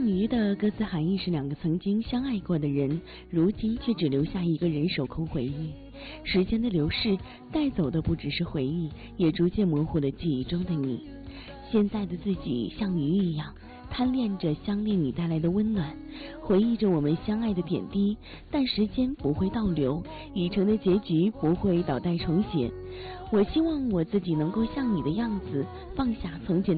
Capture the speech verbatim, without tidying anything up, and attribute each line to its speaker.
Speaker 1: 像鱼的歌词含义是两个曾经相爱过的人，如今却只留下一个人守空回忆。时间的流逝带走的不只是回忆，也逐渐模糊了记忆中的你。现在的自己像鱼一样，贪恋着相恋你带来的温暖，回忆着我们相爱的点滴，但时间不会倒流，已成的结局不会倒带重写。我希望我自己能够像你的样子，放下从前